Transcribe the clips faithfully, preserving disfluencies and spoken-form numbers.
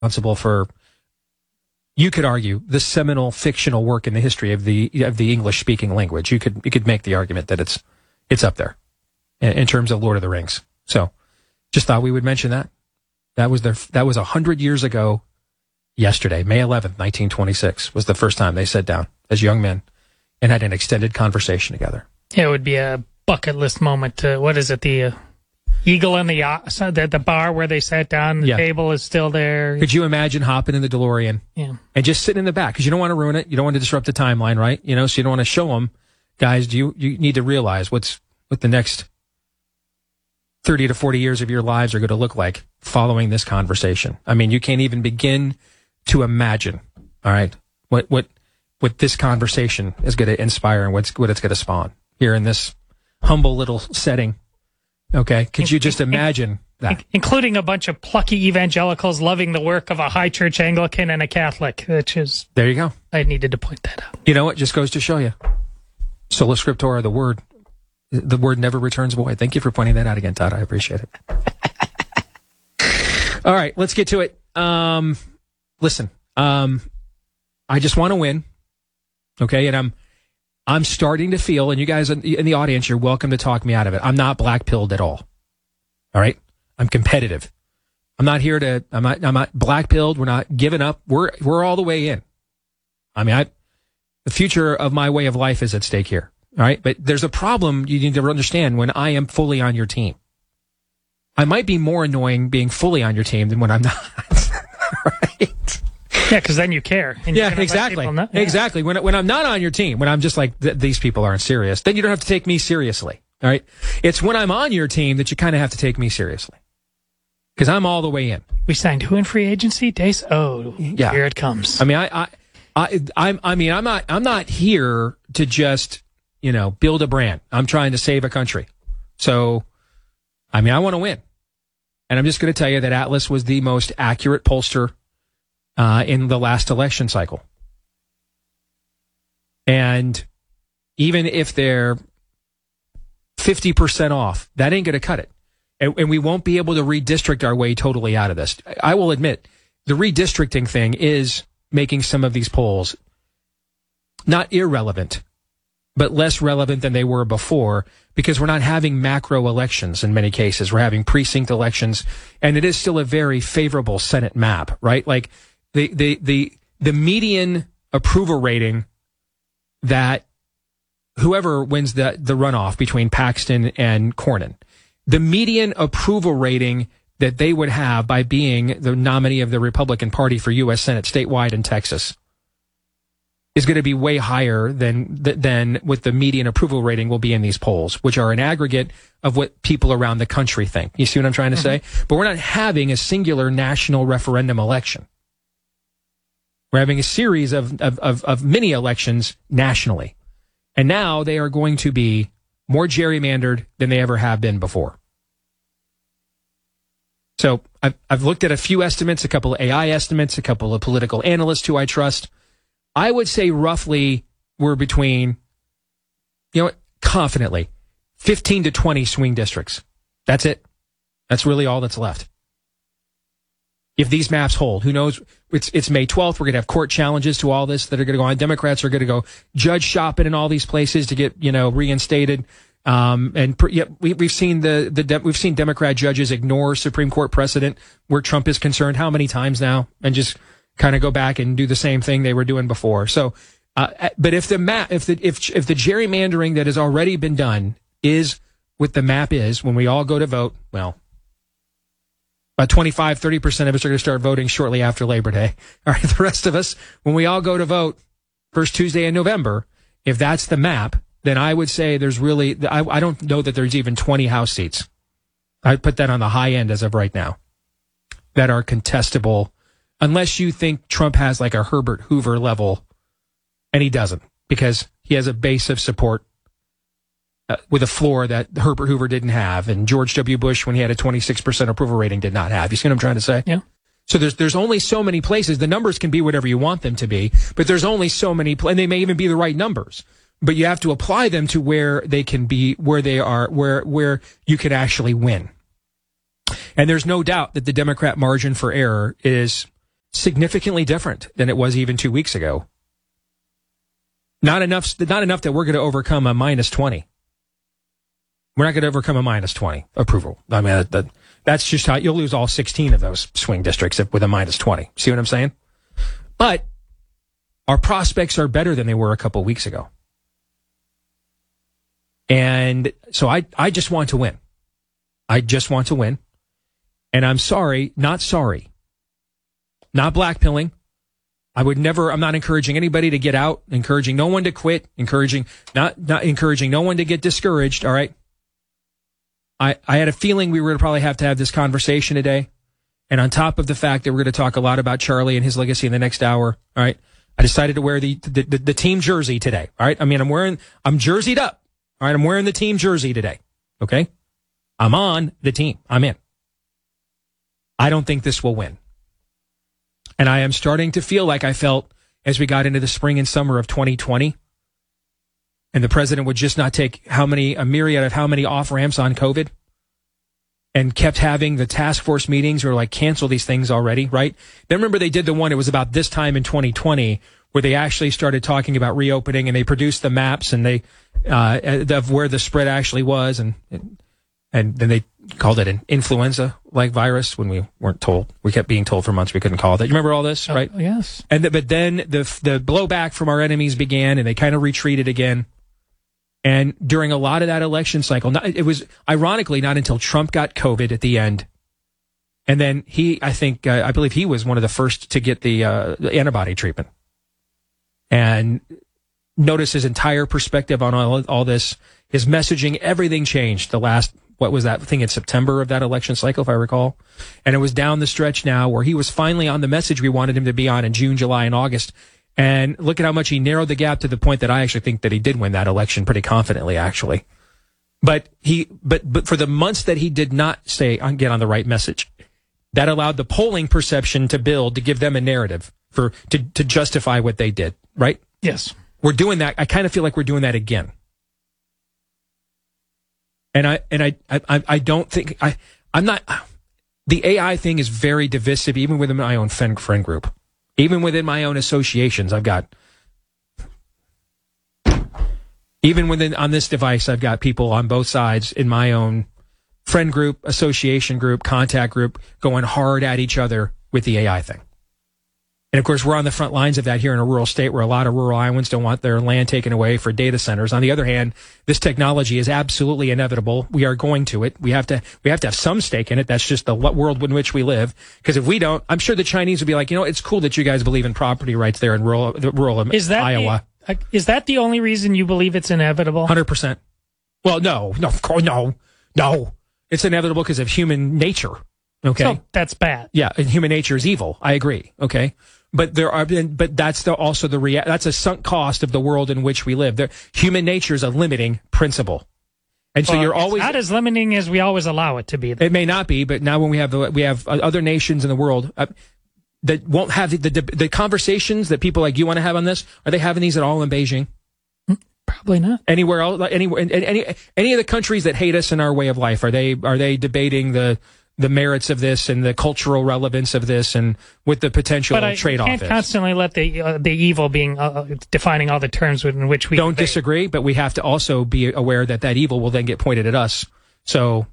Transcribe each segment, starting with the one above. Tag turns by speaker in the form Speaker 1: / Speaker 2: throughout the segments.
Speaker 1: responsible for, you could argue, the seminal fictional work in the history of the of the English speaking language. You could you could make the argument that it's it's up there in, in terms of Lord of the Rings. So, just thought we would mention that. That was their that was a hundred years ago. Yesterday, May eleventh, nineteen twenty-six, was the first time they sat down as young men and had an extended conversation together.
Speaker 2: Yeah, it would be a bucket list moment. Uh, what is it? The uh, Eagle and the, uh, the the bar where they sat down. The yeah. table is still there.
Speaker 1: Could you imagine hopping in the DeLorean
Speaker 2: yeah.
Speaker 1: and just sitting in the back? Because you don't want to ruin it. You don't want to disrupt the timeline, right? You know, so you don't want to show them, guys, do you, you need to realize what's what the next thirty to forty years of your lives are going to look like following this conversation. I mean, you can't even begin to imagine, all right, what what what this conversation is going to inspire and what's what it's going to spawn here in this humble little setting. Okay, could you just imagine that?
Speaker 2: Including a bunch of plucky evangelicals loving the work of a high church Anglican and a Catholic, which is...
Speaker 1: There you go.
Speaker 2: I needed to point that out.
Speaker 1: You know what? Just goes to show you. Sola Scriptura, the word, the word never returns void. Thank you for pointing that out again, Todd. I appreciate it. All right, let's get to it. Um... Listen, um, I just want to win, okay? And I'm I'm starting to feel, and you guys in the audience, you're welcome to talk me out of it. I'm not black-pilled at all, all right? I'm competitive. I'm not here to, I'm not, I'm not black-pilled. We're not giving up. We're we're all the way in. I mean, I, the future of my way of life is at stake here, all right? But there's a problem you need to understand when I am fully on your team. I might be more annoying being fully on your team than when I'm not. Right.
Speaker 2: Yeah, because then you care. And
Speaker 1: yeah, exactly. Yeah. Exactly. When when I'm not on your team, when I'm just like, th- these people aren't serious, then you don't have to take me seriously. All right. It's when I'm on your team that you kind of have to take me seriously. Because I'm all the way in.
Speaker 2: We signed who in free agency? Dace? Oh,
Speaker 1: yeah.
Speaker 2: Here it comes.
Speaker 1: I mean, I, I, I, I'm, I mean, I'm not, I'm not here to just, you know, build a brand. I'm trying to save a country. So, I mean, I want to win. And I'm just going to tell you that Atlas was the most accurate pollster uh, in the last election cycle. And even if they're fifty percent off, that ain't going to cut it. And, and we won't be able to redistrict our way totally out of this. I will admit, the redistricting thing is making some of these polls not irrelevant, but less relevant than they were before, because we're not having macro elections in many cases. We're having precinct elections, and it is still a very favorable Senate map, right? Like the the the the median approval rating that whoever wins the the runoff between Paxton and Cornyn, the median approval rating that they would have by being the nominee of the Republican Party for U S Senate statewide in Texas is going to be way higher than than what the median approval rating will be in these polls, which are an aggregate of what people around the country think. You see what I'm trying to mm-hmm. say? But we're not having a singular national referendum election. We're having a series of, of, of, of mini elections nationally. And now they are going to be more gerrymandered than they ever have been before. So I've, I've looked at a few estimates, a couple of A I estimates, a couple of political analysts who I trust. I would say roughly we're between, you know, confidently, fifteen to twenty swing districts. That's it. That's really all that's left. If these maps hold, who knows? It's it's May twelfth. We're going to have court challenges to all this that are going to go on. Democrats are going to go judge shopping in all these places to get, you know, reinstated. Um, and per, yeah, we, we've seen the the de- we've seen Democrat judges ignore Supreme Court precedent where Trump is concerned. How many times now? And just kind of go back and do the same thing they were doing before. So, uh, but if the map, if the if if the gerrymandering that has already been done is what the map is, when we all go to vote, well, about twenty-five, thirty percent of us are going to start voting shortly after Labor Day. All right, the rest of us, when we all go to vote first Tuesday in November, if that's the map, then I would say there's really, I, I don't know that there's even twenty House seats. I'd put that on the high end as of right now that are contestable. Unless you think Trump has like a Herbert Hoover level, and he doesn't, because he has a base of support uh, with a floor that Herbert Hoover didn't have, and George W. Bush, when he had a twenty-six percent approval rating, did not have. You see what I'm trying to say?
Speaker 2: Yeah.
Speaker 1: So there's there's only so many places. The numbers can be whatever you want them to be, but there's only so many, pl- and they may even be the right numbers, but you have to apply them to where they can be, where they are, where where you can actually win. And there's no doubt that the Democrat margin for error is significantly different than it was even two weeks ago. Not enough, not enough that we're going to overcome a minus twenty. We're not going to overcome a minus twenty approval. I mean, that, that, that's just how you'll lose all sixteen of those swing districts with a minus twenty. See what I'm saying? But our prospects are better than they were a couple weeks ago. And so I, I just want to win. I just want to win. And I'm sorry, not sorry. Not blackpilling. I would never, I'm not encouraging anybody to get out, encouraging no one to quit, encouraging, not, not encouraging no one to get discouraged. All right. I, I had a feeling we were going to probably have to have this conversation today. And on top of the fact that we're going to talk a lot about Charlie and his legacy in the next hour. All right. I decided to wear the, the, the, the team jersey today. All right. I mean, I'm wearing, I'm jerseyed up. All right. I'm wearing the team jersey today. Okay. I'm on the team. I'm in. I don't think this will win. And I am starting to feel like I felt as we got into the spring and summer of twenty twenty. And the president would just not take how many, a myriad of how many off ramps on COVID, and kept having the task force meetings or like cancel these things already, right? Then remember they did the one, it was about this time in twenty twenty where they actually started talking about reopening, and they produced the maps and they, uh, of where the spread actually was. And, and then they called it an influenza-like virus when we weren't told. We kept being told for months we couldn't call it that. You remember all this, right?
Speaker 2: Oh, yes.
Speaker 1: And the, but then the the blowback from our enemies began, and they kind of retreated again. And during a lot of that election cycle, not, it was ironically not until Trump got COVID at the end, and then he, I think, uh, I believe he was one of the first to get the, uh, the antibody treatment. And notice his entire perspective on all, all this, his messaging, everything changed the last, what was that thing in September of that election cycle, if I recall? And it was down the stretch now where he was finally on the message we wanted him to be on in June, July, and August. And look at how much he narrowed the gap to the point that I actually think that he did win that election pretty confidently, actually. But he, but, but for the months that he did not stay on, get on the right message, that allowed the polling perception to build, to give them a narrative for, to, to justify what they did, right?
Speaker 2: Yes.
Speaker 1: We're doing that. I kind of feel like we're doing that again. And I, and I, I, I don't think I, I'm not, the A I thing is very divisive, even within my own friend, friend group. Even within my own associations, I've got, even within, on this device, I've got people on both sides in my own friend group, association group, contact group, going hard at each other with the A I thing. And of course, we're on the front lines of that here in a rural state where a lot of rural Iowans don't want their land taken away for data centers. On the other hand, this technology is absolutely inevitable. We are going to it. We have to, we have to have some stake in it. That's just the world in which we live. Because if we don't, I'm sure the Chinese would be like, you know, it's cool that you guys believe in property rights there in rural, rural
Speaker 2: is that
Speaker 1: Iowa.
Speaker 2: The, is that the only reason you believe it's inevitable?
Speaker 1: one hundred percent. Well, no, no, of course, no, no. It's inevitable because of human nature. Okay.
Speaker 2: So that's bad.
Speaker 1: Yeah. And human nature is evil. I agree. Okay. But there are, but that's the, also the rea- that's a sunk cost of the world in which we live. There, human nature is a limiting principle, and so
Speaker 2: well,
Speaker 1: you're always
Speaker 2: not as limiting as we always allow it to be.
Speaker 1: It may not be, but now when we have the, we have other nations in the world uh, that won't have the, the the conversations that people like you want to have on this. Are they having these at all in Beijing?
Speaker 2: Probably not.
Speaker 1: Anywhere else? Anywhere? Any any of the countries that hate us and our way of life? Are they are they debating the the merits of this and the cultural relevance of this and with the potential
Speaker 2: but I
Speaker 1: trade-off
Speaker 2: can't
Speaker 1: is?
Speaker 2: Constantly let the uh, the evil being uh, defining all the terms in which we
Speaker 1: don't
Speaker 2: debate.
Speaker 1: disagree, but we have to also be aware that that evil will then get pointed at us. So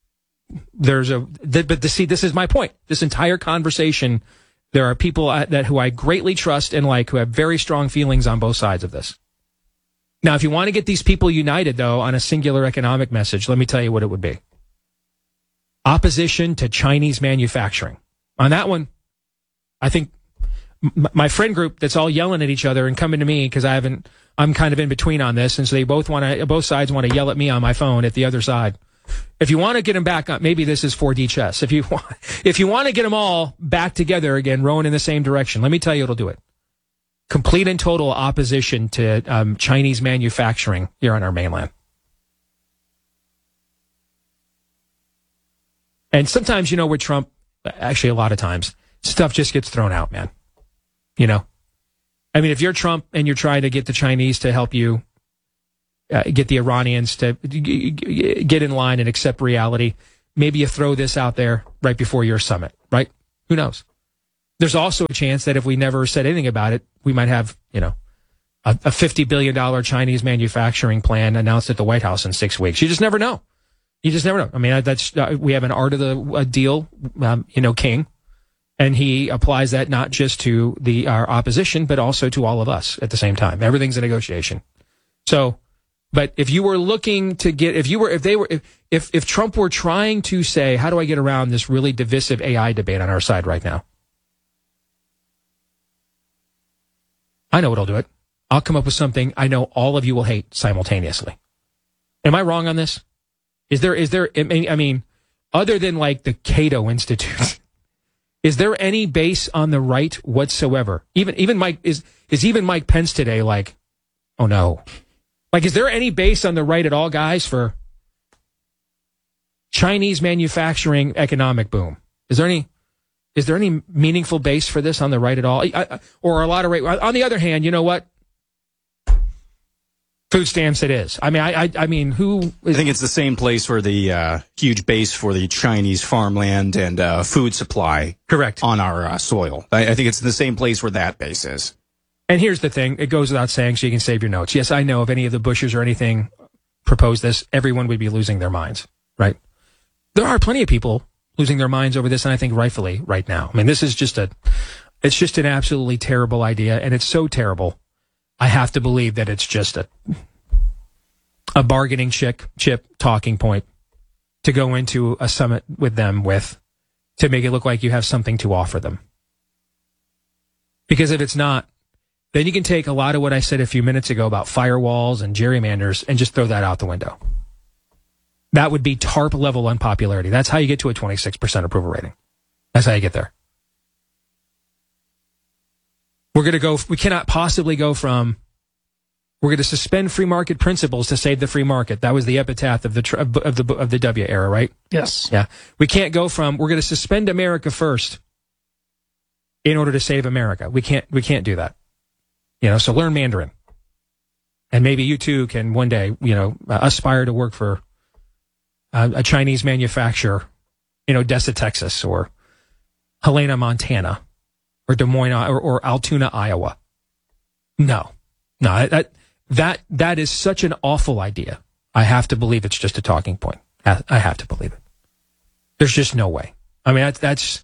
Speaker 1: there's a th- but to see, this is my point. This entire conversation, there are people that who I greatly trust and like who have very strong feelings on both sides of this. Now, if you want to get these people united, though, on a singular economic message, let me tell you what it would be. Opposition to Chinese manufacturing. On that one, I think m- my friend group that's all yelling at each other and coming to me because I haven't, I'm kind of in between on this, and so they both want to, both sides want to yell at me on my phone at the other side. If you want to get them back, maybe this is four D chess. If you want, if you want to get them all back together again, rowing in the same direction, let me tell you, it'll do it. Complete and total opposition to um, Chinese manufacturing here on our mainland. And sometimes, you know, with Trump, actually a lot of times, stuff just gets thrown out, man. You know? I mean, if you're Trump and you're trying to get the Chinese to help you, uh, get the Iranians to g- g- get in line and accept reality, maybe you throw this out there right before your summit, right? Who knows? there's also a chance that if we never said anything about it, we might have, you know, a, a fifty billion dollars Chinese manufacturing plan announced at the White House in six weeks. You just never know. You just never know. I mean, that's uh, we have an art of the uh, deal, um, you know, king, and he applies that not just to the our opposition, but also to all of us at the same time. Everything's a negotiation. So, but if you were looking to get, if you were, if they were, if if, if Trump were trying to say, how do I get around this really divisive A I debate on our side right now? I know what'll do it. I'll come up with something I know all of you will hate simultaneously. Am I wrong on this? Is there, is there, I mean, I mean, other than like the Cato Institute, is there any base on the right whatsoever? Even, even Mike, is, is even Mike Pence today like, oh no. Like, is there any base on the right at all, guys, for Chinese manufacturing economic boom? Is there any, is there any meaningful base for this on the right at all? I, I, or a lot of right? On the other hand, you know what? Food stamps it is. I mean, I, I, I mean, who? Is,
Speaker 3: I think it's the same place where the uh, huge base for the Chinese farmland and uh, food supply.
Speaker 1: Correct.
Speaker 3: On our uh, soil. I, I think it's the same place where that base is.
Speaker 1: And here's the thing. It goes without saying, so you can save your notes. Yes, I know if any of the Bushes or anything proposed this, everyone would be losing their minds, right? There are plenty of people losing their minds over this, and I think rightfully right now. I mean, this is just a, it's just an absolutely terrible idea, and it's so terrible. I have to believe that it's just a, a bargaining chip, chip talking point to go into a summit with them with, to make it look like you have something to offer them. Because if it's not, then you can take a lot of what I said a few minutes ago about firewalls and gerrymanders and just throw that out the window. That would be TARP level unpopularity. That's how you get to a twenty-six percent approval rating. That's how you get there. We're going to go, we cannot possibly go from, we're going to suspend free market principles to save the free market. That was the epitaph of the, of the, of the W era, right?
Speaker 2: Yes.
Speaker 1: Yeah. We can't go from, we're going to suspend America first in order to save America. We can't, we can't do that. You know, so learn Mandarin. And maybe you too can one day, you know, uh, aspire to work for uh, a Chinese manufacturer in Odessa, Texas, or Helena, Montana, or Des Moines, or, or Altoona, Iowa. No, no, that, that, that is such an awful idea. I have to believe it's just a talking point. I have to believe it. There's just no way. I mean, that's, that's,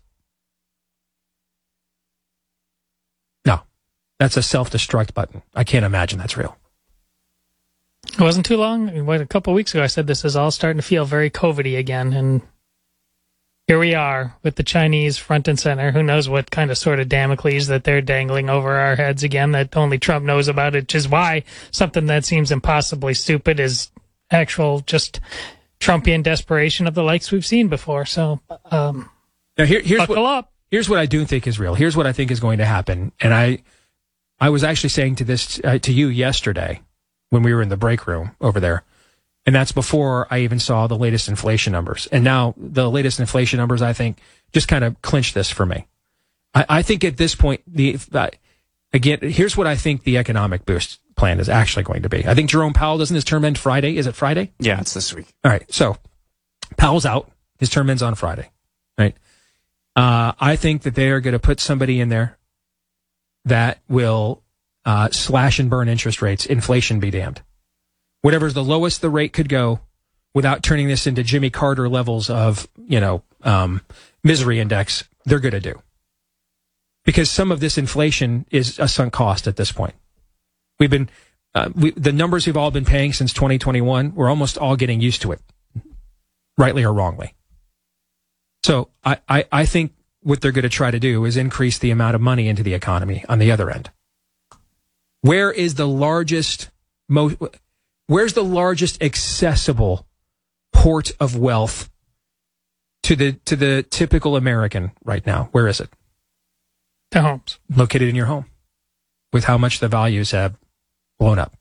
Speaker 1: no, that's a self-destruct button. I can't imagine that's real.
Speaker 2: It wasn't too long. What, a couple of weeks ago, I said this is all starting to feel very COVID-y again. And here we are with the Chinese front and center. Who knows what kind of sort of Damocles that they're dangling over our heads again that only Trump knows about, which is why something that seems impossibly stupid is actual just Trumpian desperation of the likes we've seen before. So um,
Speaker 1: now here, here's
Speaker 2: buckle
Speaker 1: what,
Speaker 2: up.
Speaker 1: Here's what I do think is real. Here's what I think is going to happen. And I, I was actually saying to this uh, to you yesterday when we were in the break room over there. And that's before I even saw the latest inflation numbers. And now the latest inflation numbers, I think, just kind of clinch this for me. I, I think at this point, the uh, again, here's what I think the economic boost plan is actually going to be. I think Jerome Powell, doesn't his term end Friday? Is it Friday?
Speaker 3: Yeah, it's this week.
Speaker 1: All right. So Powell's out. His term ends on Friday. Right. Uh, I think that they are going to put somebody in there that will uh, slash and burn interest rates. Inflation be damned. Whatever's the lowest the rate could go without turning this into Jimmy Carter levels of, you know, um, misery index, they're going to do. Because some of this inflation is a sunk cost at this point. We've been, uh, we, the numbers we've all been paying since twenty twenty-one, we're almost all getting used to it, rightly or wrongly. So I, I, I think what they're going to try to do is increase the amount of money into the economy on the other end. Where is the largest, most, Where's the largest accessible port of wealth to the to the typical American right now? Where is it?
Speaker 2: The homes.
Speaker 1: Located in your home, with how much the values have blown up.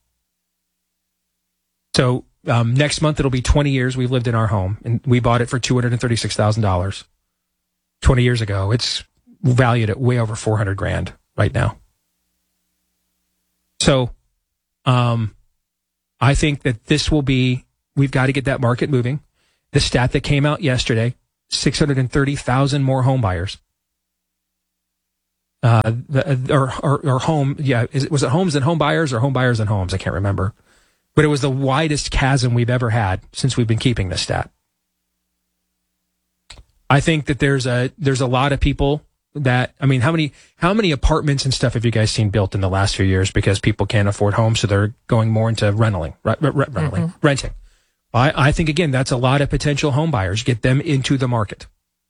Speaker 1: So um, next month it'll be twenty years we've lived in our home, and we bought it for two hundred thirty-six thousand dollars. twenty years ago, it's valued at way over four hundred grand right now. So, um. I think that this will be, we've got to get that market moving. The stat that came out yesterday, six hundred thirty thousand more home buyers. uh, the, or, or, or home, yeah, is, was it homes and home buyers or home buyers and homes? I can't remember. But it was the widest chasm we've ever had since we've been keeping this stat. I think that there's a there's a lot of people that, I mean, how many how many apartments and stuff have you guys seen built in the last few years because people can't afford homes, so they're going more into renting, re- re- renting, mm-hmm. renting. I, I think, again, that's a lot of potential home buyers. Get them into the market.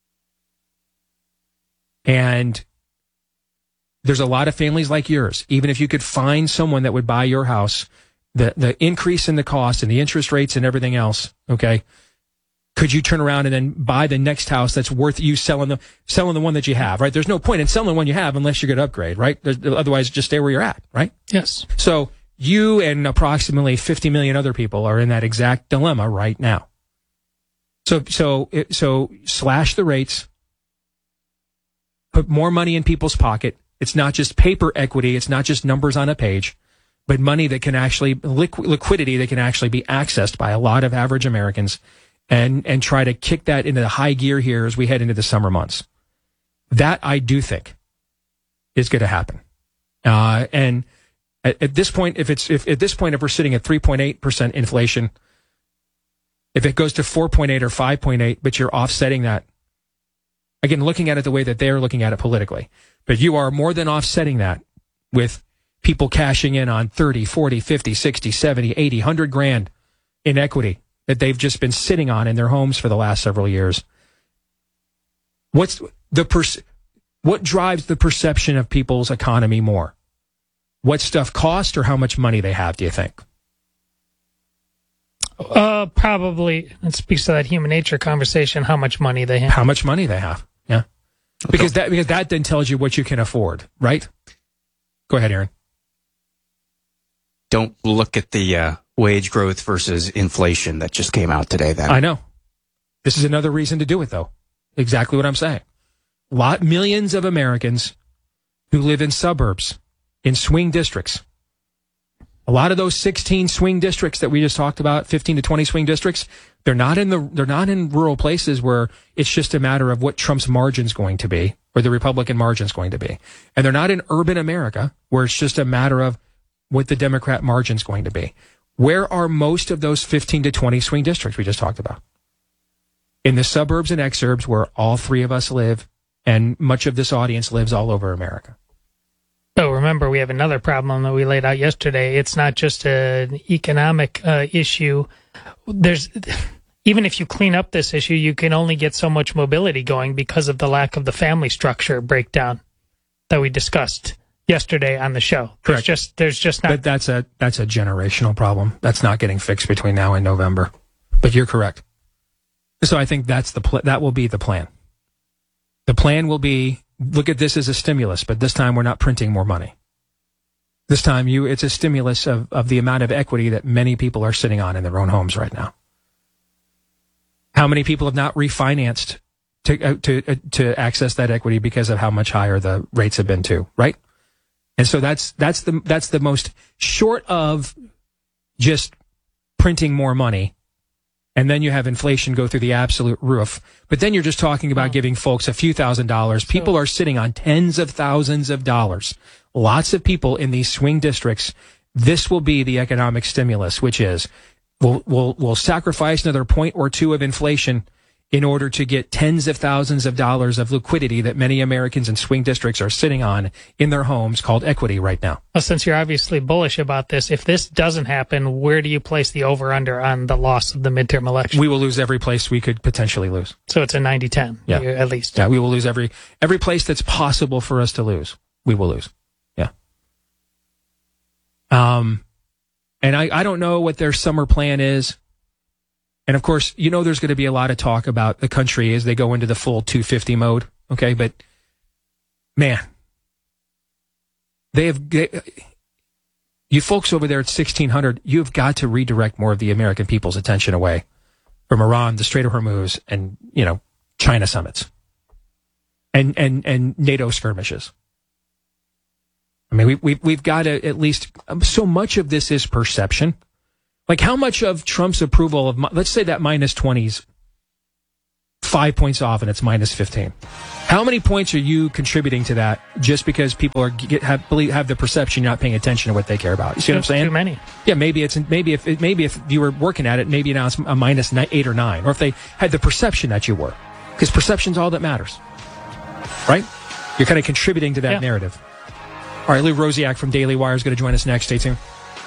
Speaker 1: And there's a lot of families like yours. Even if you could find someone that would buy your house, the, the increase in the cost and the interest rates and everything else, okay, could you turn around and then buy the next house that's worth you selling the selling the one that you have, right? There's no point in selling the one you have unless you're going to upgrade, right? There's, otherwise, just stay where you're at, right?
Speaker 2: Yes.
Speaker 1: So you and approximately fifty million other people are in that exact dilemma right now. So, so, so slash the rates, put more money in people's pocket. It's not just paper equity. It's not just numbers on a page, but money that can actually, liqu- liquidity that can actually be accessed by a lot of average Americans, and, and try to kick that into the high gear here as we head into the summer months. That I do think is going to happen. Uh, and at, at this point, if it's, if at this point, if we're sitting at three point eight percent inflation, if it goes to four point eight or five point eight, but you're offsetting that, again, looking at it the way that they're looking at it politically, but you are more than offsetting that with people cashing in on thirty, forty, fifty, sixty, seventy, eighty, one hundred grand in equity that they've just been sitting on in their homes for the last several years. What's the per- what drives the perception of people's economy more? What stuff costs or how much money they have, do you think?
Speaker 2: Uh, probably, it speaks to that human nature conversation, how much money they have.
Speaker 1: How much money they have, yeah. Because that because that then tells you what you can afford, right? Go ahead, Aaron.
Speaker 3: Don't look at the uh, wage growth versus inflation that just came out today, then.
Speaker 1: I know. This is another reason to do it, though. Exactly what I'm saying. Lot millions of Americans who live in suburbs, in swing districts. A lot of those sixteen swing districts that we just talked about, fifteen to twenty swing districts, they're not in the they're not in rural places where it's just a matter of what Trump's margin's going to be, or the Republican margin's going to be. And they're not in urban America where it's just a matter of what the Democrat margin's going to be. Where are most of those fifteen to twenty swing districts we just talked about? In the suburbs and exurbs where all three of us live, and much of this audience lives all over America.
Speaker 2: So remember, we have another problem that we laid out yesterday. It's not just an economic uh, issue. There's even if you clean up this issue, you can only get so much mobility going because of the lack of the family structure breakdown that we discussed yesterday on the show. There's
Speaker 1: Correct.
Speaker 2: just there's just not.
Speaker 1: But that's a that's a generational problem. That's not getting fixed between now and November. But you're correct. So I think that's the pl- that will be the plan. The plan will be, look at this as a stimulus, but this time we're not printing more money. This time you it's a stimulus of, of the amount of equity that many people are sitting on in their own homes right now. How many people have not refinanced to uh, to uh, to access that equity because of how much higher the rates have been too, right? And so that's that's the that's the most, short of just printing more money, and then you have inflation go through the absolute roof. But then you're just talking about giving folks a few thousand dollars. People are sitting on tens of thousands of dollars. Lots of people in these swing districts. This will be the economic stimulus, which is we'll we'll, we'll sacrifice another point or two of inflation in order to get tens of thousands of dollars of liquidity that many Americans in swing districts are sitting on in their homes, called equity right now.
Speaker 2: Well, since you're obviously bullish about this, if this doesn't happen, where do you place the over-under on the loss of the midterm election?
Speaker 1: We will lose every place we could potentially lose.
Speaker 2: So it's a ninety ten,
Speaker 1: yeah.
Speaker 2: at least.
Speaker 1: Yeah, we will lose every every place that's possible for us to lose. We will lose. Yeah. Um, and I, I don't know what their summer plan is. And of course, you know, there's going to be a lot of talk about the country as they go into the full two fifty mode. Okay. But man, they have, they, you folks over there at sixteen hundred, you've got to redirect more of the American people's attention away from Iran, the Strait of Hormuz, and, you know, China summits and, and, and NATO skirmishes. I mean, we, we, we've got to at least, so much of this is perception. Like, how much of Trump's approval of, let's say that minus twenties five points off and it's minus fifteen. How many points are you contributing to that just because people are get, have believe, have the perception you're not paying attention to what they care about? You see what I'm saying?
Speaker 2: Too many.
Speaker 1: Yeah, maybe it's maybe if maybe if you were working at it, maybe now it's a minus nine, eight or nine, or if they had the perception that you were, because perception's all that matters, right? You're kind of contributing to that
Speaker 2: yeah.
Speaker 1: narrative. All right, Lou Rosiak from Daily Wire is going to join us next. Stay tuned.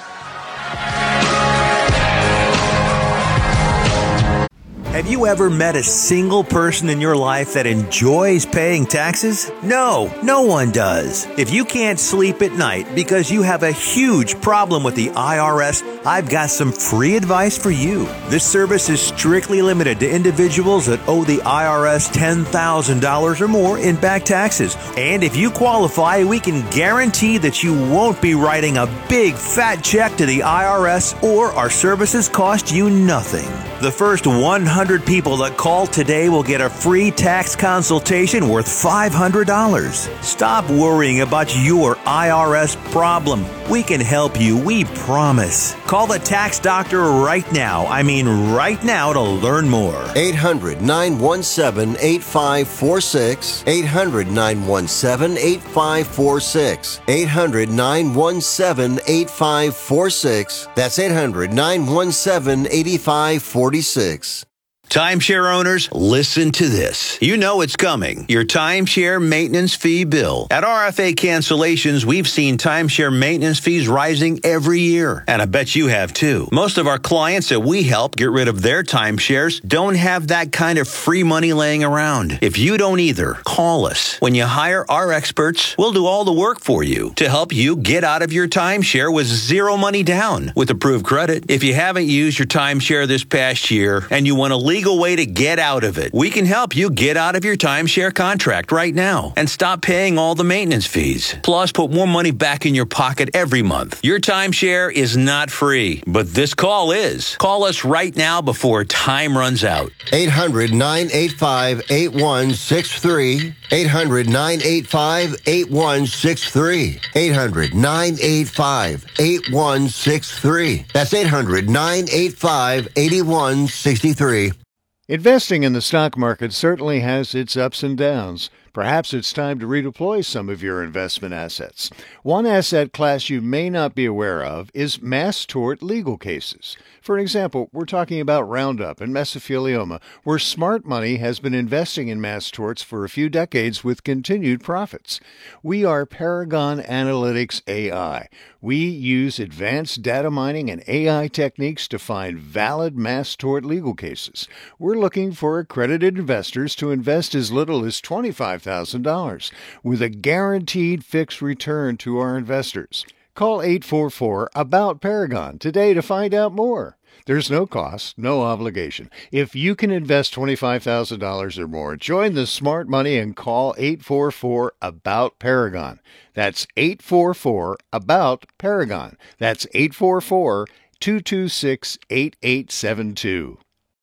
Speaker 4: Have you ever met a single person in your life that enjoys paying taxes? No, no one does. If you can't sleep at night because you have a huge problem with the I R S, I've got some free advice for you. This service is strictly limited to individuals that owe the I R S ten thousand dollars or more in back taxes. And if you qualify, we can guarantee that you won't be writing a big fat check to the I R S, or our services cost you nothing. The first one hundred people that call today will get a free tax consultation worth five hundred dollars. Stop worrying about your I R S problem. We can help you, we promise. Call the tax doctor right now. I mean right now to learn more.
Speaker 5: eight hundred, nine one seven, eight five four six. eight hundred, nine one seven, eight five four six. eight hundred, nine one seven, eight five four six. That's eight hundred, nine one seven, eight five four six.
Speaker 6: Timeshare owners, listen to this. You know it's coming. Your timeshare maintenance fee bill. At R F A Cancellations, we've seen timeshare maintenance fees rising every year. And I bet you have too. Most of our clients that we help get rid of their timeshares don't have that kind of free money laying around. If you don't either, call us. When you hire our experts, we'll do all the work for you to help you get out of your timeshare with zero money down with approved credit. If you haven't used your timeshare this past year and you want to leave legal way to get out of it. We can help you get out of your timeshare contract right now and stop paying all the maintenance fees. Plus, put more money back in your pocket every month. Your timeshare is not free, but this call is. Call us right now before time runs out.
Speaker 5: eight hundred, nine eight five, eight one six three. eight hundred, nine eight five, eight one six three. eight hundred, nine eight five, eight one six three. That's eight hundred, nine eight five, eight one six three.
Speaker 7: Investing in the stock market certainly has its ups and downs. Perhaps it's time to redeploy some of your investment assets. One asset class you may not be aware of is mass tort legal cases. For example, we're talking about Roundup and mesothelioma, where smart money has been investing in mass torts for a few decades with continued profits. We are Paragon Analytics A I. We use advanced data mining and A I techniques to find valid mass tort legal cases. We're looking for accredited investors to invest as little as twenty-five thousand dollars with a guaranteed fixed return to our investors. Call eight four four, A B O U T, Paragon today to find out more. There's no cost, no obligation. If you can invest twenty-five thousand dollars or more, join the smart money and call eight four four, A B O U T, Paragon. That's eight four four, A B O U T, Paragon. That's eight four four, two two six, eight eight seven two.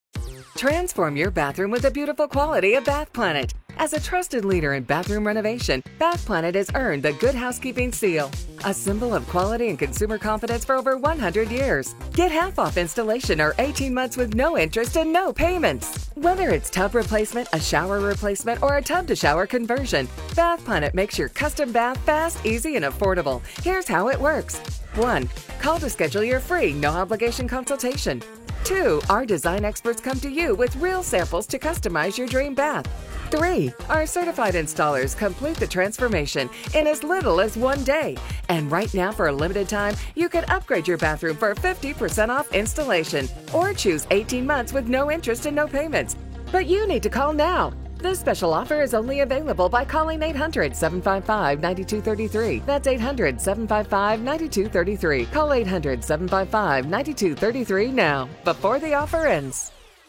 Speaker 8: Transform your bathroom with the beautiful quality of Bath Planet. As a trusted leader in bathroom renovation, Bath Planet has earned the Good Housekeeping seal, a symbol of quality and consumer confidence for over one hundred years. Get half off installation or eighteen months with no interest and no payments. Whether it's tub replacement, a shower replacement, or a tub-to-shower conversion, Bath Planet makes your custom bath fast, easy, and affordable. Here's how it works. one. Call to schedule your free, no-obligation consultation. two. Our design experts come to you with real samples to customize your dream bath. three. Our certified installers complete the transformation in as little as one day. And right now, for a limited time, you can upgrade your bathroom for fifty percent off installation or choose eighteen months with no interest and no payments. But you need to call now. This special offer is only available by calling eight hundred, seven five five, nine two three three. That's eight hundred, seven five five, nine two three three. Call eight hundred, seven five five, nine two three three now, before the offer ends.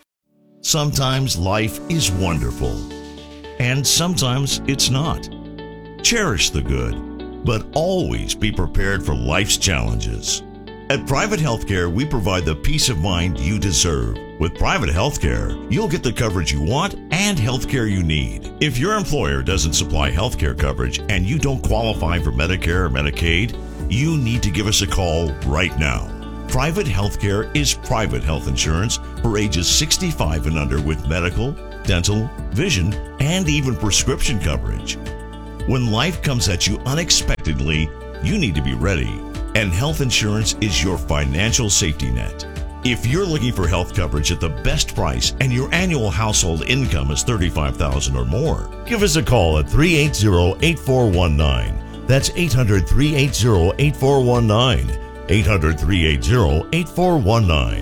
Speaker 9: Sometimes life is wonderful, and sometimes it's not. Cherish the good, but always be prepared for life's challenges. At Private Healthcare, we provide the peace of mind you deserve. With Private Healthcare, you'll get the coverage you want and healthcare you need. If your employer doesn't supply healthcare coverage and you don't qualify for Medicare or Medicaid, you need to give us a call right now. Private Healthcare is private health insurance for ages sixty-five and under with medical, dental, vision, and even prescription coverage. When life comes at you unexpectedly, you need to be ready, and health insurance is your financial safety net. If you're looking for health coverage at the best price and your annual household income is thirty-five thousand dollars or more, give us a call at three eight zero, eight four one nine. That's eight hundred, three eight zero, eight four one nine. eight hundred, three eight zero, eight four one nine.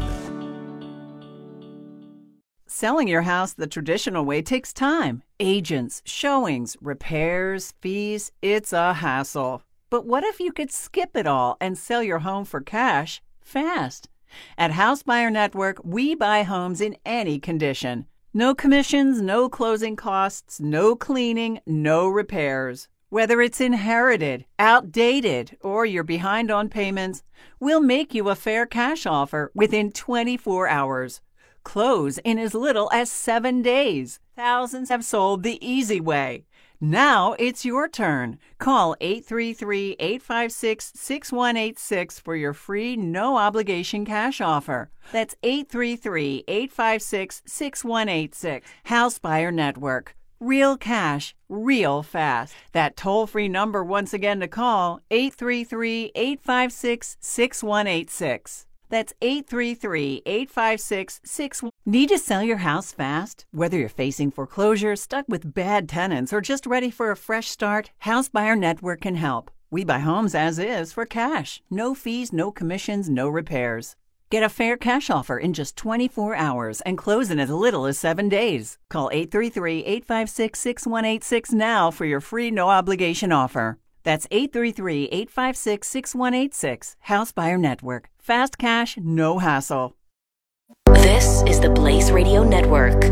Speaker 10: Selling your house the traditional way takes time. Agents, showings, repairs, fees. It's a hassle. But what if you could skip it all and sell your home for cash fast? At House Buyer Network, we buy homes in any condition. No commissions, no closing costs, no cleaning, no repairs. Whether it's inherited, outdated, or you're behind on payments, we'll make you a fair cash offer within twenty-four hours. Close in as little as seven days. Thousands have sold the easy way. Now it's your turn. Call eight three three, eight five six, six one eight six for your free no-obligation cash offer. That's eight three three, eight five six, six one eight six. House Buyer Network. Real cash, real fast. That toll-free number once again to call, eight three three, eight five six, six one eight six. That's eight three three, eight five six, six one eight six. Need to sell your house fast? Whether you're facing foreclosure, stuck with bad tenants, or just ready for a fresh start, House Buyer Network can help. We buy homes as is for cash. No fees, no commissions, no repairs. Get a fair cash offer in just twenty-four hours and close in as little as seven days. Call eight three three, eight five six, six one eight six now for your free no-obligation offer. That's eight three three, eight five six, six one eight six. House Buyer Network. Fast cash, no hassle.
Speaker 11: This is the Blaze Radio Network.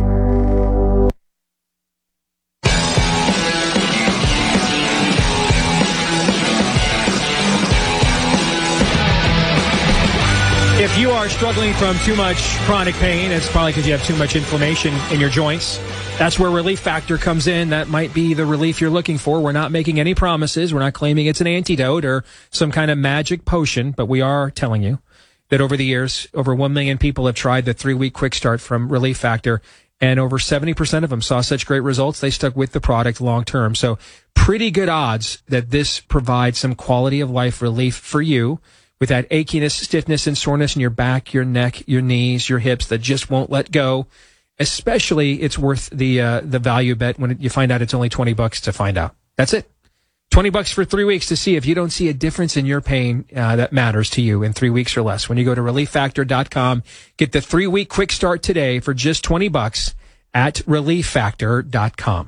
Speaker 1: If you are struggling from too much chronic pain, it's probably because you have too much inflammation in your joints. That's where Relief Factor comes in. That might be the relief you're looking for. We're not making any promises. We're not claiming it's an antidote or some kind of magic potion, but we are telling you that over the years, over one million people have tried the three-week quick start from Relief Factor, and over seventy percent of them saw such great results, they stuck with the product long term. So pretty good odds that this provides some quality of life relief for you with that achiness, stiffness, and soreness in your back, your neck, your knees, your hips that just won't let go. Especially, it's worth the uh, the value bet when you find out it's only twenty bucks to find out. That's it. twenty bucks for three weeks to see if you don't see a difference in your pain uh, that matters to you in three weeks or less. When you go to relief factor dot com, get the three-week quick start today for just twenty bucks at relief factor dot com.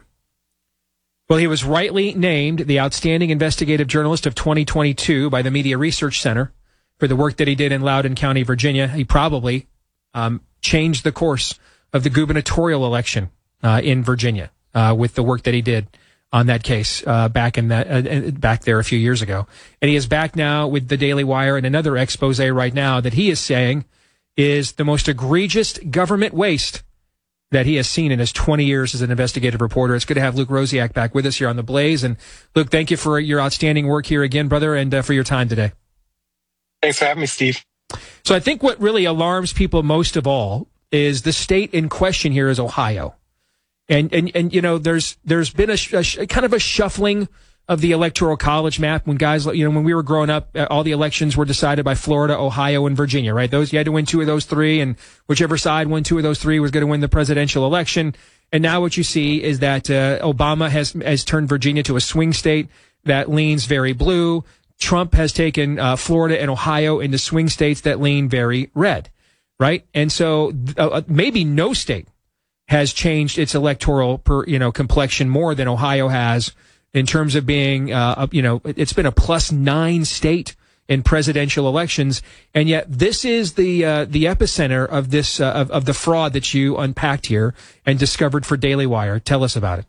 Speaker 1: Well, he was rightly named the Outstanding Investigative Journalist of twenty twenty-two by the Media Research Center for the work that he did in Loudoun County, Virginia. He probably um, changed the course of the gubernatorial election uh, in Virginia uh, with the work that he did on that case uh, back in that uh, back there a few years ago. And he is back now with the Daily Wire and another expose right now that he is saying is the most egregious government waste that he has seen in his twenty years as an investigative reporter. It's good to have Luke Rosiak back with us here on The Blaze. And Luke, thank you for your outstanding work here again, brother, and uh, for your time today.
Speaker 12: Thanks for having me, Steve.
Speaker 1: So I think what really alarms people most of all is the state in question here is Ohio. And, and, and, you know, there's, there's been a, a kind of a shuffling of the electoral college map when guys, you know, when we were growing up, all the elections were decided by Florida, Ohio, and Virginia, right? Those, you had to win two of those three, and whichever side won two of those three was going to win the presidential election. And now what you see is that, uh, Obama has, has turned Virginia to a swing state that leans very blue. Trump has taken, uh, Florida and Ohio into swing states that lean very red, right? And so, uh, maybe no state has changed its electoral per, you know, complexion more than Ohio has in terms of being, uh, you know, it's been a plus nine state in presidential elections. And yet this is the, uh, the epicenter of this, uh, of, of the fraud that you unpacked here and discovered for Daily Wire. Tell us about it.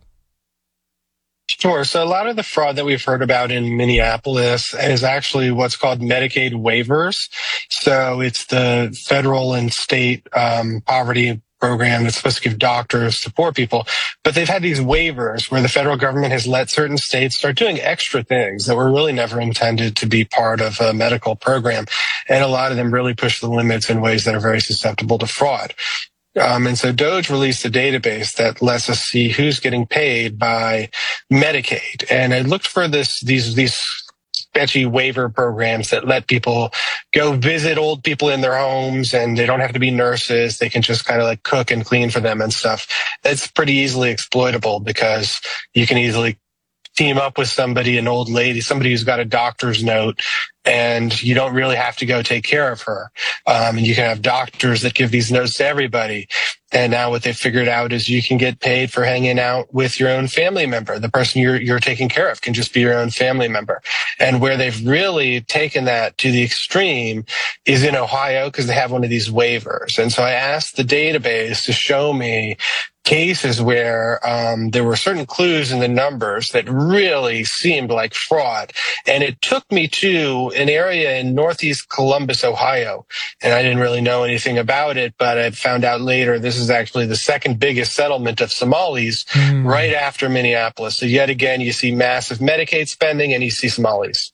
Speaker 12: Sure. So a lot of the fraud that we've heard about in Minneapolis is actually what's called Medicaid waivers. So it's the federal and state um, poverty program that's supposed to give doctors to poor people. But they've had these waivers where the federal government has let certain states start doing extra things that were really never intended to be part of a medical program. And a lot of them really push the limits in ways that are very susceptible to fraud. Um, and so DOGE released a database that lets us see who's getting paid by Medicaid. And I looked for this, these, these sketchy waiver programs that let people go visit old people in their homes, and they don't have to be nurses. They can just kind of like cook and clean for them and stuff. It's pretty easily exploitable because you can easily team up with somebody, an old lady, somebody who's got a doctor's note, and you don't really have to go take care of her. Um, and you can have doctors that give these notes to everybody. And now what they've figured out is you can get paid for hanging out with your own family member. The person you're, you're taking care of can just be your own family member. And where they've really taken that to the extreme is in Ohio, because they have one of these waivers. And so I asked the database to show me cases where um, there were certain clues in the numbers that really seemed like fraud. And it took me to an area in northeast Columbus, Ohio. And I didn't really know anything about it, but I found out later this is actually the second biggest settlement of Somalis mm. right after Minneapolis. So yet again, you see massive Medicaid spending and you see Somalis.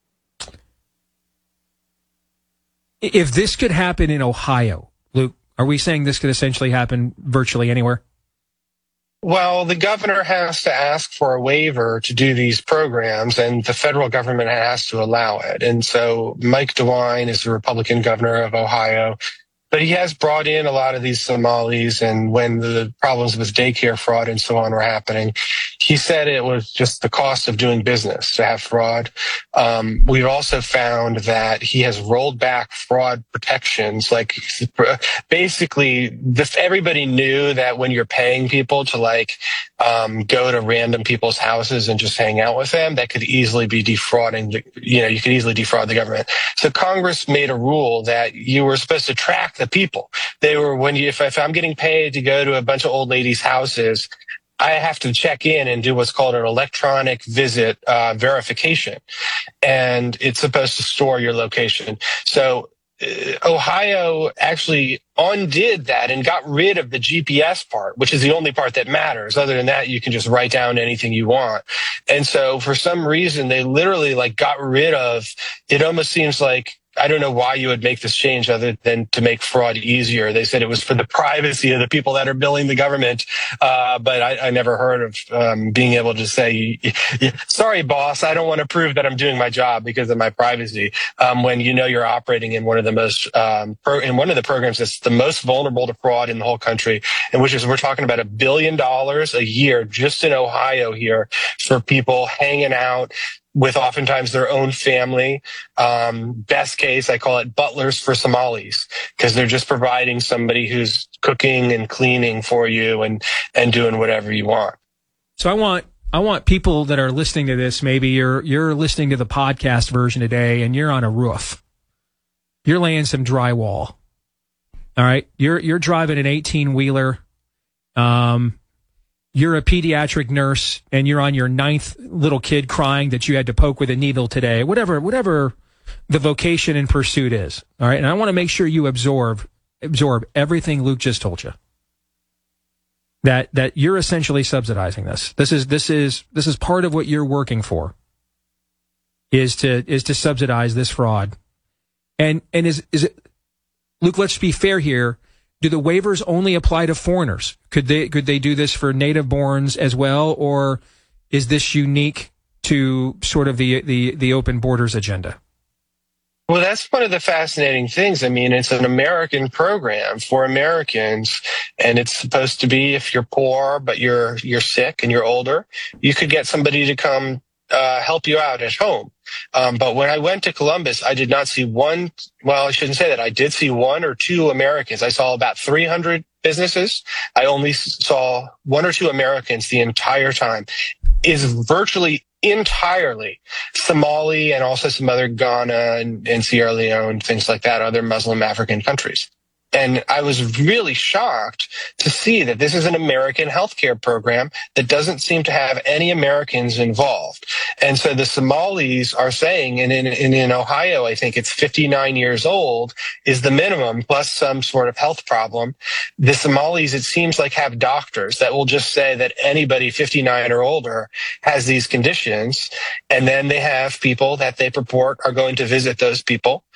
Speaker 1: If this could happen in Ohio, Luke, are we saying this could essentially happen virtually anywhere?
Speaker 12: Well, the governor has to ask for a waiver to do these programs, and the federal government has to allow it. And so Mike DeWine is the Republican governor of Ohio, but he has brought in a lot of these Somalis, and when the problems with daycare fraud and so on were happening, he said it was just the cost of doing business to have fraud. Um, we've also found that he has rolled back fraud protections. Like basically, the, everybody knew that when you're paying people to like um, go to random people's houses and just hang out with them, that could easily be defrauding. The, you know, you could easily defraud the government. So Congress made a rule that you were supposed to track the people. They were when you if, if I'm getting paid to go to a bunch of old ladies' houses, I have to check in and do what's called an electronic visit uh, verification, and it's supposed to store your location. So uh, Ohio actually undid that and got rid of the G P S part, which is the only part that matters. Other than that, you can just write down anything you want. And so for some reason, they literally like got rid of it. Almost seems like, I don't know why you would make this change other than to make fraud easier. They said it was for the privacy of the people that are billing the government. Uh, but I, I never heard of um, being able to say, sorry, boss, I don't want to prove that I'm doing my job because of my privacy. Um, when you know you're operating in one of the most, um, pro- in one of the programs that's the most vulnerable to fraud in the whole country, and which is we're talking about a billion dollars a year just in Ohio here for people hanging out with oftentimes their own family. Um, best case, I call it butlers for Somalis, because they're just providing somebody who's cooking and cleaning for you and, and doing whatever you want.
Speaker 1: So I want, I want people that are listening to this, maybe you're, you're listening to the podcast version today and you're on a roof. You're laying some drywall. All right. You're, you're driving an eighteen wheeler. Um, You're a pediatric nurse and you're on your ninth little kid crying that you had to poke with a needle today, whatever, whatever the vocation and pursuit is. All right. And I want to make sure you absorb, absorb everything Luke just told you. That, that you're essentially subsidizing this. This is, this is, this is part of what you're working for is to, is to subsidize this fraud. And, and is, is it, Luke, let's be fair here. Do the waivers only apply to foreigners? Could they could they do this for native-borns as well, or is this unique to sort of the the, the open borders agenda?
Speaker 12: Well, that's one of the fascinating things. I mean, it's an American program for Americans, and it's supposed to be if you're poor but you're you're sick and you're older, you could get somebody to come uh, help you out at home. Um, but when I went to Columbus, I did not see one. Well, I shouldn't say that. I did see one or two Americans. I saw about three hundred businesses. I only saw one or two Americans the entire time. Is virtually entirely Somali and also some other Ghana and, and Sierra Leone, things like that, other Muslim African countries. And I was really shocked to see that this is an American healthcare program that doesn't seem to have any Americans involved. And so the Somalis are saying, and in, in, in Ohio, I think it's fifty-nine years old is the minimum plus some sort of health problem. The Somalis, it seems like, have doctors that will just say that anybody fifty-nine or older has these conditions. And then they have people that they purport are going to visit those people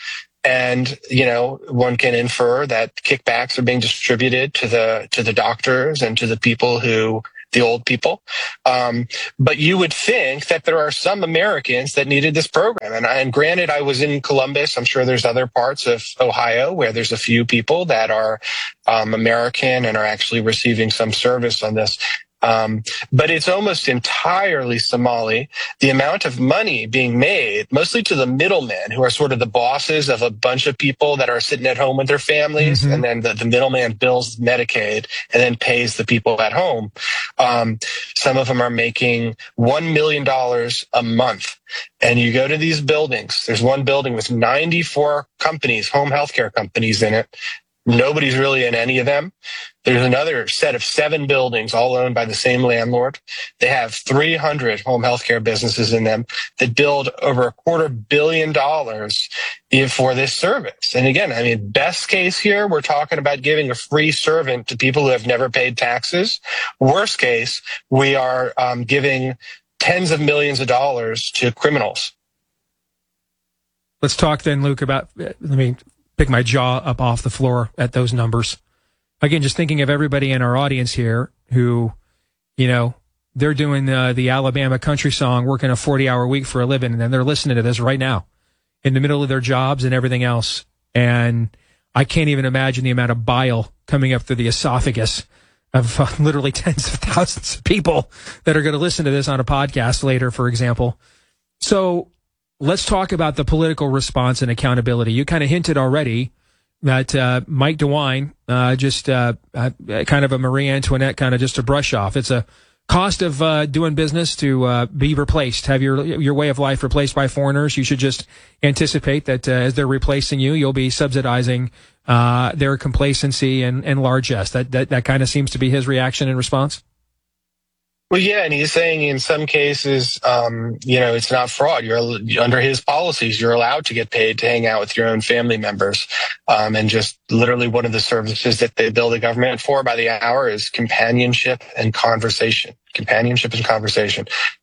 Speaker 12: And, you know, one can infer that kickbacks are being distributed to the to the doctors and to the people who, the old people. Um, but you would think that there are some Americans that needed this program. And, and granted, I was in Columbus. I'm sure there's other parts of Ohio where there's a few people that are um, American and are actually receiving some service on this. Um, but it's almost entirely Somali. The amount of money being made, mostly to the middlemen, who are sort of the bosses of a bunch of people that are sitting at home with their families, mm-hmm. and then the, the middleman bills Medicaid and then pays the people at home. Um, some of them are making one million dollars a month. And you go to these buildings. There's one building with ninety-four companies, home healthcare companies in it. Nobody's really in any of them. There's another set of seven buildings, all owned by the same landlord. They have three hundred home healthcare businesses in them that build over a quarter billion dollars for this service. And again, I mean, best case here, we're talking about giving a free servant to people who have never paid taxes. Worst case, we are um, giving tens of millions of dollars to criminals.
Speaker 1: Let's talk then, Luke, about, let me pick my jaw up off the floor at those numbers. Again, just thinking of everybody in our audience here who, you know, they're doing uh, the Alabama country song, working a forty-hour week for a living, and then they're listening to this right now in the middle of their jobs and everything else. And I can't even imagine the amount of bile coming up through the esophagus of uh, literally tens of thousands of people that are going to listen to this on a podcast later, for example. So let's talk about the political response and accountability. You kind of hinted already that uh, Mike DeWine, uh, just uh, uh, kind of a Marie Antoinette, kind of just a brush off. It's a cost of uh, doing business to uh, be replaced, have your your way of life replaced by foreigners. You should just anticipate that uh, as they're replacing you, you'll be subsidizing uh, their complacency and, and largesse. That, that, that kind of seems to be his reaction and response.
Speaker 12: Well, yeah, and he's saying in some cases, um, you know, it's not fraud. You're under his policies, you're allowed to get paid to hang out with your own family members. Um, and just literally one of the services that they bill the government for by the hour is companionship and conversation. Companionship and conversation.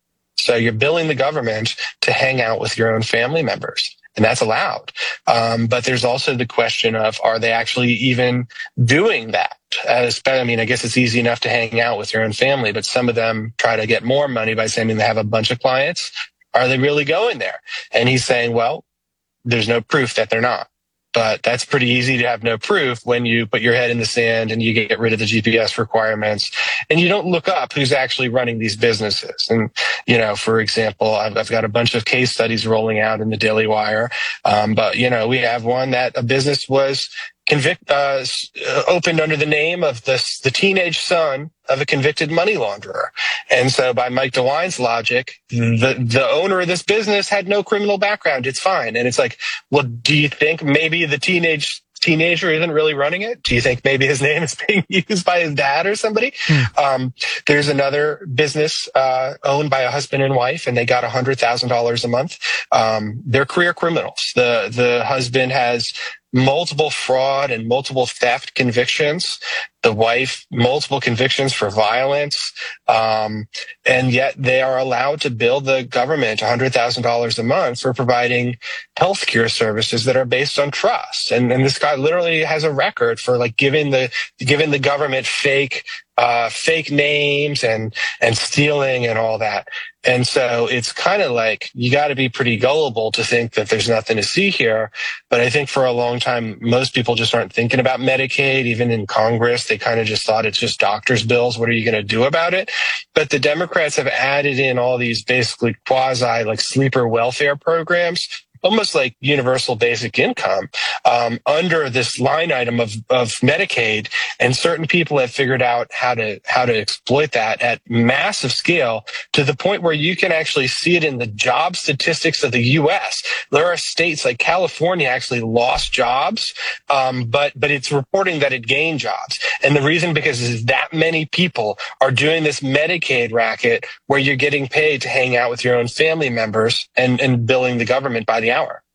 Speaker 12: So you're billing the government to hang out with your own family members. And that's allowed. Um, but there's also the question of, are they actually even doing that? As, I mean, I guess it's easy enough to hang out with your own family, but some of them try to get more money by saying they have a bunch of clients. Are they really going there? And he's saying, well, there's no proof that they're not. But that's pretty easy to have no proof when you put your head in the sand and you get rid of the G P S requirements and you don't look up who's actually running these businesses. And, you know, for example, I've, I've got a bunch of case studies rolling out in the Daily Wire. Um, but, you know, we have one that a business was convict, uh, opened under the name of the, the teenage son of a convicted money launderer. And so by Mike DeWine's logic, the, the owner of this business had no criminal background. It's fine. And it's like, well, do you think maybe the teenage teenager isn't really running it? Do you think maybe his name is being used by his dad or somebody? Hmm. Um, there's another business uh, owned by a husband and wife, and they got one hundred thousand dollars a month. Um, they're career criminals. The the husband has multiple fraud and multiple theft convictions. The wife, multiple convictions for violence. Um, and yet they are allowed to bill the government one hundred thousand dollars a month for providing healthcare services that are based on trust. And, and this guy literally has a record for like giving the, giving the government fake, uh, fake names and, and stealing and all that. And so it's kind of like you got to be pretty gullible to think that there's nothing to see here. But I think for a long time, most people just aren't thinking about Medicaid. Even in Congress, they kind of just thought it's just doctor's bills. What are you going to do about it? But the Democrats have added in all these basically quasi like sleeper welfare programs, almost like universal basic income, um, under this line item of, of Medicaid. And certain people have figured out how to, how to exploit that at massive scale to the point where you can actually see it in the job statistics of the U S. There are states like California actually lost jobs, um, but, but it's reporting that it gained jobs. And the reason because is that many people are doing this Medicaid racket where you're getting paid to hang out with your own family members and, and billing the government by the hour.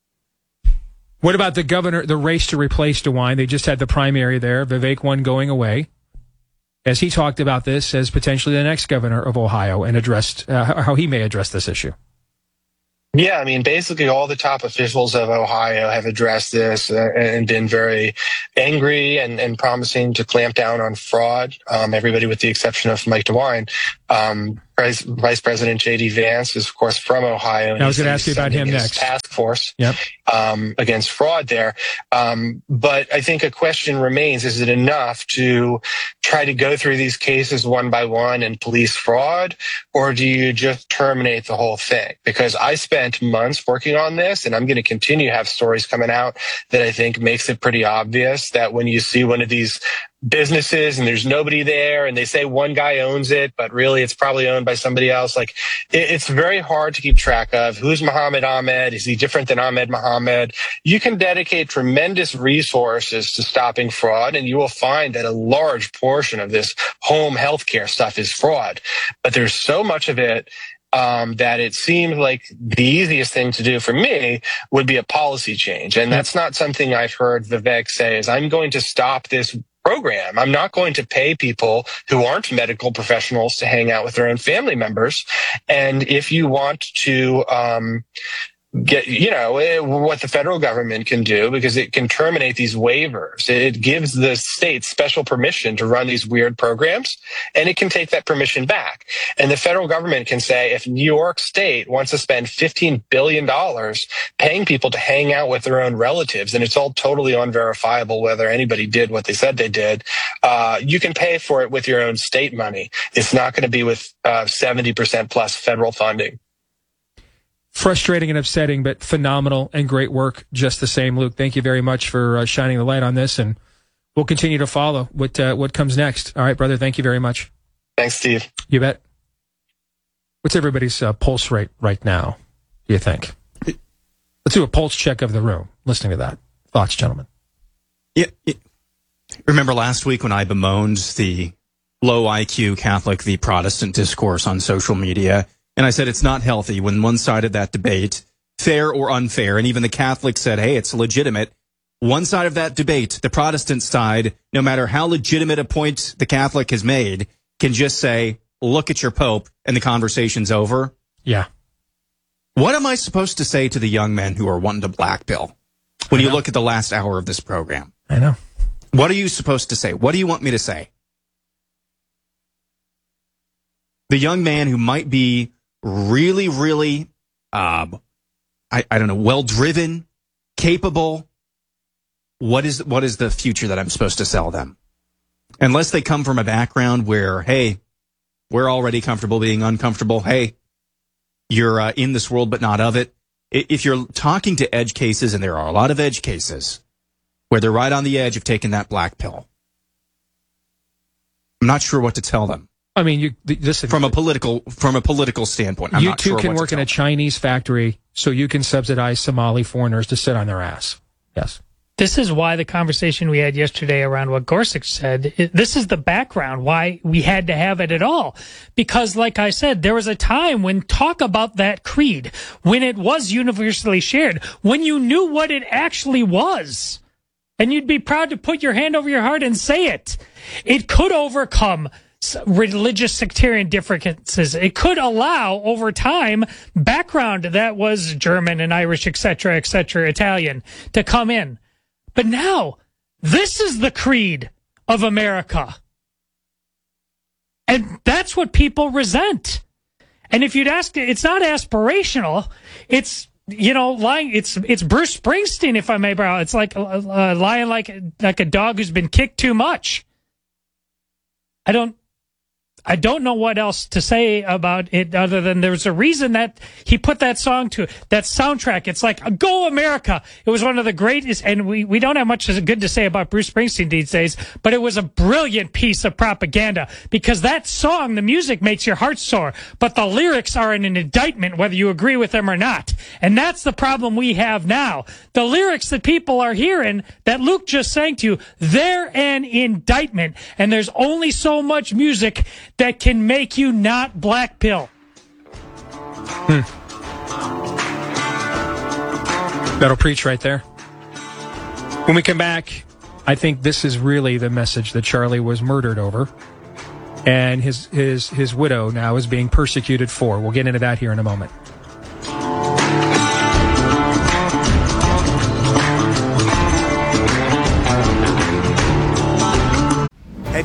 Speaker 1: What about the governor, the race to replace DeWine? They just had the primary there, Vivek one going away. As he talked about this as potentially the next governor of Ohio and addressed uh, how he may address this issue.
Speaker 12: Yeah, I mean, basically all the top officials of Ohio have addressed this uh, and been very angry and, and promising to clamp down on fraud. Um, everybody with the exception of Mike DeWine. Um, Vice, Vice President J D Vance is, of course, from Ohio. And
Speaker 1: I was going to ask you about him next.
Speaker 12: Task force
Speaker 1: yep.
Speaker 12: um, against fraud there. Um, but I think a question remains, is it enough to try to go through these cases one by one and police fraud, or do you just terminate the whole thing? Because I spent months working on this, and I'm going to continue to have stories coming out that I think makes it pretty obvious that when you see one of these businesses and there's nobody there and they say one guy owns it, but really it's probably owned by somebody else. Like it, it's very hard to keep track of who's Muhammad Ahmed. Is he different than Ahmed Muhammad? You can dedicate tremendous resources to stopping fraud, and you will find that a large portion of this home healthcare stuff is fraud. But there's so much of it Um, that it seemed like the easiest thing to do for me would be a policy change. And that's not something I've heard Vivek say is I'm going to stop this program. I'm not going to pay people who aren't medical professionals to hang out with their own family members. And if you want to, um, get, you know, what the federal government can do, because it can terminate these waivers. It gives the state special permission to run these weird programs, and it can take that permission back. And the federal government can say, if New York State wants to spend fifteen billion dollars paying people to hang out with their own relatives, and it's all totally unverifiable whether anybody did what they said they did, uh, you can pay for it with your own state money. It's not going to be with uh, seventy percent plus federal funding.
Speaker 1: Frustrating and upsetting, but phenomenal and great work just the same. Luke, thank you very much for uh, shining the light on this, and we'll continue to follow what uh, what comes next. All right, brother, thank you very much.
Speaker 12: Thanks, Steve.
Speaker 1: You bet. What's everybody's uh, pulse rate right now, do you think? Let's do a pulse check of the room, listening to that. Thoughts, gentlemen?
Speaker 3: Yeah, yeah. Remember last week when I bemoaned the low I Q Catholic v. Protestant discourse on social media? And I said it's not healthy when one side of that debate, fair or unfair, and even the Catholics said, hey, it's legitimate. One side of that debate, the Protestant side, no matter how legitimate a point the Catholic has made, can just say, look at your Pope, and the conversation's over.
Speaker 1: Yeah.
Speaker 3: What am I supposed to say to the young men who are wanting to black pill when you look at the last hour of this program?
Speaker 1: I know.
Speaker 3: What are you supposed to say? What do you want me to say? The young man who might be really, really, um, I, I don't know, well-driven, capable. What is what is the future that I'm supposed to sell them? Unless they come from a background where, hey, we're already comfortable being uncomfortable. Hey, you're uh, in this world but not of it. If you're talking to edge cases, and there are a lot of edge cases, where they're right on the edge of taking that black pill, I'm not sure what to tell them.
Speaker 1: I mean, you listen,
Speaker 3: from a political from a political standpoint. I'm
Speaker 1: you
Speaker 3: not
Speaker 1: too
Speaker 3: sure
Speaker 1: can
Speaker 3: what
Speaker 1: work
Speaker 3: to
Speaker 1: in a Chinese factory, so you can subsidize Somali foreigners to sit on their ass. Yes.
Speaker 2: This is why the conversation we had yesterday around what Gorsuch said, it, this is the background why we had to have it at all. Because, like I said, there was a time when talk about that creed, when it was universally shared, when you knew what it actually was, and you'd be proud to put your hand over your heart and say it. It could overcome religious sectarian differences. It could allow, over time, background that was German and Irish, et cetera, et cetera, Italian, to come in. But now, this is the creed of America. And that's what people resent. And if you'd ask, it's not aspirational. It's, you know, lying. It's it's Bruce Springsteen, if I may borrow. It's like uh, lying like like a dog who's been kicked too much. I don't. I don't know what else to say about it other than there's a reason that he put that song to that soundtrack. It's like, Go America. It was one of the greatest, and we, we don't have much good to say about Bruce Springsteen these days, but it was a brilliant piece of propaganda because that song, the music makes your heart soar, but the lyrics are an indictment whether you agree with them or not. And that's the problem we have now. The lyrics that people are hearing that Luke just sang to you, they're an indictment, and there's only so much music that can make you not black pill.
Speaker 1: Hmm. That'll preach right there. When we come back, I think this is really the message that Charlie was murdered over, and his his his widow now is being persecuted for. We'll get into that here in a moment.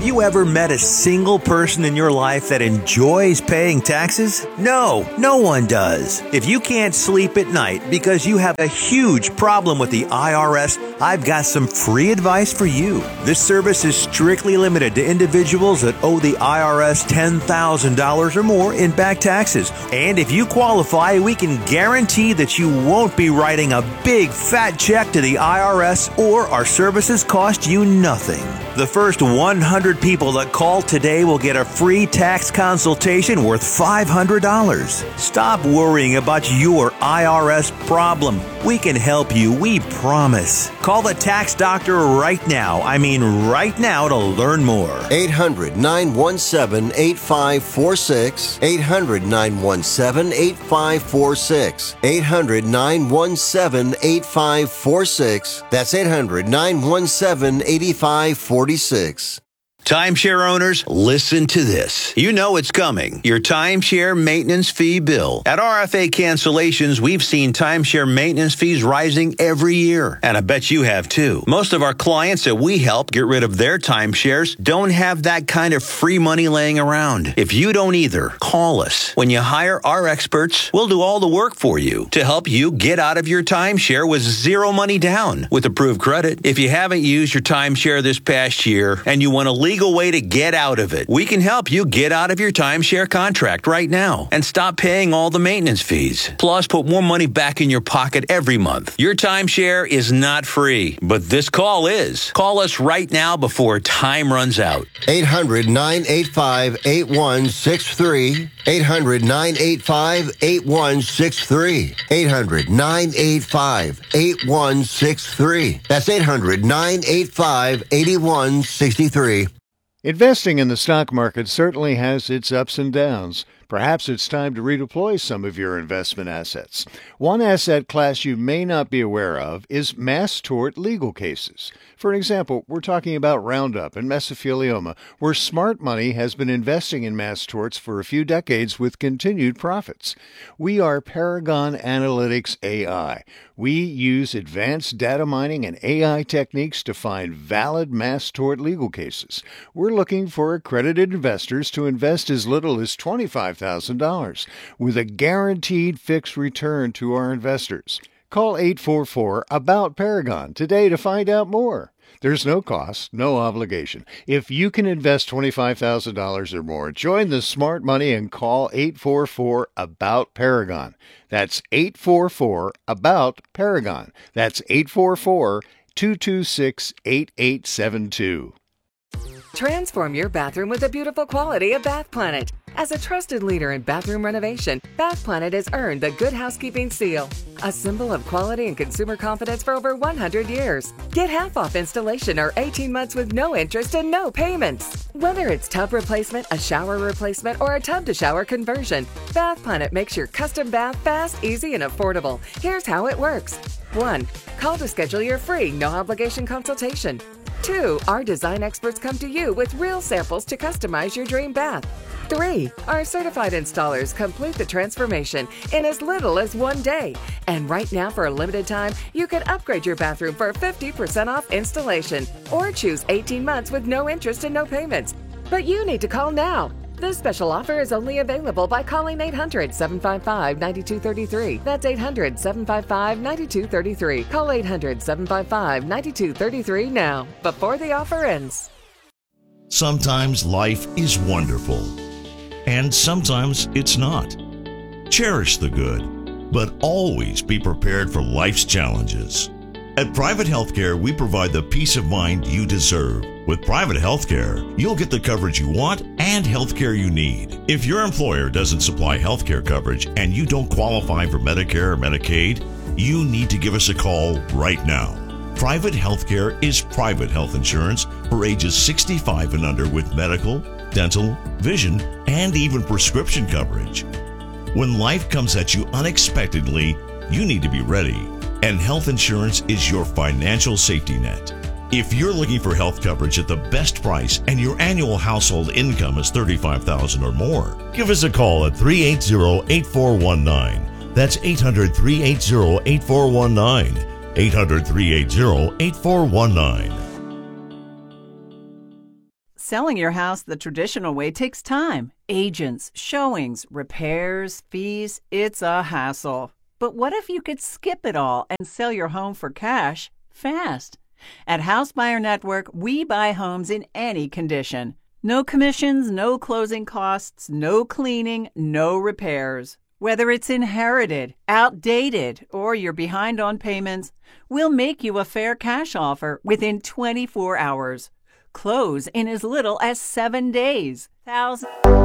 Speaker 4: you ever met a single person in your life that enjoys paying taxes? No, no one does. If you can't sleep at night because you have a huge problem with the I R S, I've got some free advice for you. This service is strictly limited to individuals that owe the I R S ten thousand dollars or more in back taxes. And if you qualify, we can guarantee that you won't be writing a big fat check to the I R S, or our services cost you nothing. The first one hundred people that call today will get a free tax consultation worth five hundred dollars. Stop worrying about your I R S problem. We can help you, we promise. Call the tax doctor right now. I mean right now to learn more.
Speaker 5: eight hundred, nine one seven, eight five four six. eight hundred, nine one seven, eight five four six. eight hundred, nine one seven, eight five four six. That's eight hundred, nine one seven, eight five four six.
Speaker 6: Timeshare owners, listen to this. You know it's coming. Your timeshare maintenance fee bill. At R F A Cancellations, we've seen timeshare maintenance fees rising every year. And I bet you have too. Most of our clients that we help get rid of their timeshares don't have that kind of free money laying around. If you don't either, call us. When you hire our experts, we'll do all the work for you to help you get out of your timeshare with zero money down with approved credit. If you haven't used your timeshare this past year and you want to leave legal way to get out of it. We can help you get out of your timeshare contract right now and stop paying all the maintenance fees. Plus, put more money back in your pocket every month. Your timeshare is not free, but this call is. Call us right now before time runs out.
Speaker 5: eight hundred, nine eight five, eight one six three. eight hundred, nine eight five, eight one six three. eight hundred, nine eight five, eight one six three. That's eight hundred, nine eight five, eight one six three.
Speaker 7: Investing in the stock market certainly has its ups and downs. Perhaps it's time to redeploy some of your investment assets. One asset class you may not be aware of is mass tort legal cases. For an example, we're talking about Roundup and mesothelioma, where smart money has been investing in mass torts for a few decades with continued profits. We are Paragon Analytics A I. We use advanced data mining and A I techniques to find valid mass tort legal cases. We're looking for accredited investors to invest as little as twenty-five thousand dollars with a guaranteed fixed return to our investors. Call eight four four, ABOUT Paragon today to find out more. There's no cost, no obligation. If you can invest twenty-five thousand dollars or more, join the smart money and call eight four four, ABOUT Paragon. That's eight four four, ABOUT Paragon. That's eight four four, two two six, eight eight seven two.
Speaker 8: Transform your bathroom with the beautiful quality of Bath Planet. As a trusted leader in bathroom renovation, Bath Planet has earned the Good Housekeeping seal, a symbol of quality and consumer confidence for over one hundred years. Get half off installation or eighteen months with no interest and no payments. Whether it's tub replacement, a shower replacement, or a tub-to-shower conversion, Bath Planet makes your custom bath fast, easy, and affordable. Here's how it works. one. Call to schedule your free, no-obligation consultation. two. Our design experts come to you with real samples to customize your dream bath. three. Our certified installers complete the transformation in as little as one day. And right now, for a limited time, you can upgrade your bathroom for fifty percent off installation or choose eighteen months with no interest and no payments. But you need to call now. This special offer is only available by calling eight hundred, seven five five, nine two three three. That's eight hundred, seven five five, nine two three three. Call eight hundred, seven five five, nine two three three now, before the offer ends.
Speaker 9: Sometimes life is wonderful, and sometimes it's not. Cherish the good, but always be prepared for life's challenges. At Private Healthcare, we provide the peace of mind you deserve. With Private Healthcare, you'll get the coverage you want and healthcare you need. If your employer doesn't supply healthcare coverage and you don't qualify for Medicare or Medicaid, you need to give us a call right now. Private Healthcare is private health insurance for ages sixty-five and under with medical, dental, vision, and even prescription coverage. When life comes at you unexpectedly, you need to be ready, and health insurance is your financial safety net. If you're looking for health coverage at the best price and your annual household income is thirty-five thousand dollars or more, give us a call at three eight zero, eight four one nine. That's eight hundred, three eight zero, eight four one nine. eight hundred, three eight zero, eight four one nine.
Speaker 10: Selling your house the traditional way takes time. Agents, showings, repairs, fees, it's a hassle. But what if you could skip it all and sell your home for cash fast? At House Buyer Network, we buy homes in any condition. No commissions, no closing costs, no cleaning, no repairs. Whether it's inherited, outdated, or you're behind on payments, we'll make you a fair cash offer within twenty-four hours. Close in as little as seven days. Thousands.